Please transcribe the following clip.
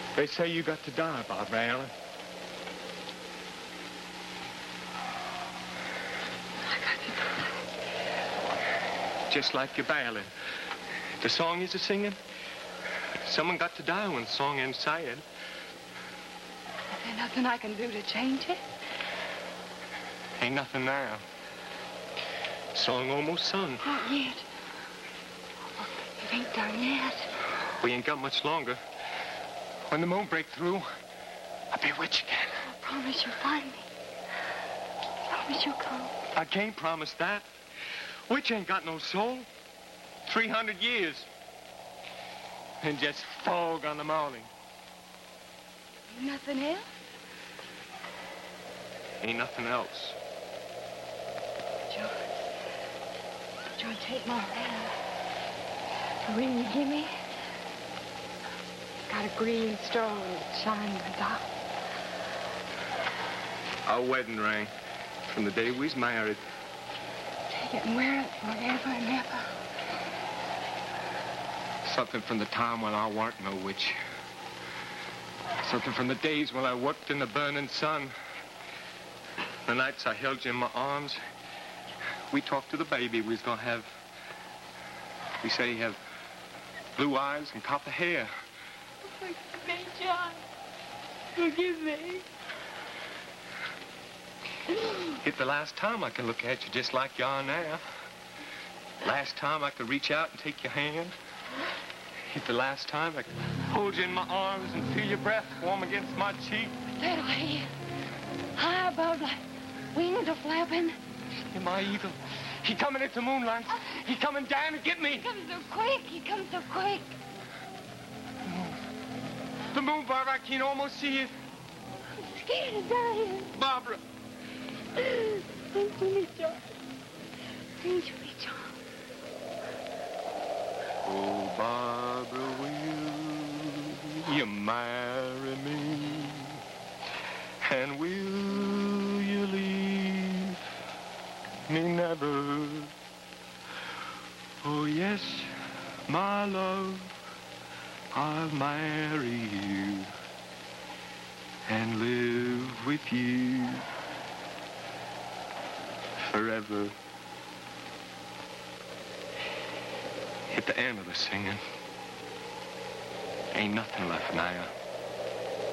They say you got to die, Barbara Allen. I got to die. Just like your ballad. The song you're singing. Someone got to die when the song ends sad. Is there nothing I can do to change it? Ain't nothing now. Song almost sung. Not yet. It ain't done yet. We ain't got much longer. When the moon break through, I'll be witch again. I promise you'll find me. Promise you'll come. I can't promise that. Witch ain't got no soul. 300 years. And just fog on the morning. Nothing else? Ain't nothing else. John, take my ring. The ring you give me? It's got a green stone that shines in the dark. Our wedding ring from the day we was married. Take it and wear it forever and ever. Something from the time when I weren't no witch. Something from the days when I worked in the burning sun. The nights I held you in my arms. We talked to the baby we was gonna have. We say he have blue eyes and copper hair. Forgive me, John. Forgive me. It's the last time I can look at you just like you are now. Last time I could reach out and take your hand. It's the last time I could hold you in my arms and feel your breath warm against my cheek. That way, high above like wings are flapping. You're my eagle. He coming into moonlight. He coming down to get me. He comes so quick. He comes so quick. The moon, Barbara, I can almost see it. I'm scared of dying. Barbara. Don't do me, John. Don't do me, John. Oh, Barbara, will you marry me? And will you leave me never? Oh, yes, my love, I'll marry you and live with you forever. At the end of the singing, ain't nothing left now.